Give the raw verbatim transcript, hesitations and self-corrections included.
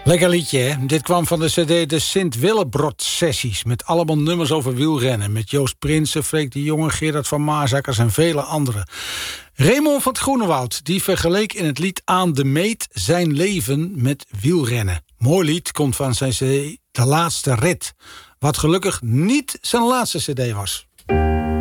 Lekker liedje, hè? Dit kwam van de cd De Sint-Willebrod-sessies... met allemaal nummers over wielrennen... met Joost Prinsen, Freek de Jonge, Gerard van Maasakkers en vele anderen. Raymond van het Groenewoud die vergeleek in het lied Aan de Meet... zijn leven met wielrennen. Mooi lied, komt van zijn cd De Laatste Rit... wat gelukkig niet zijn laatste cd was.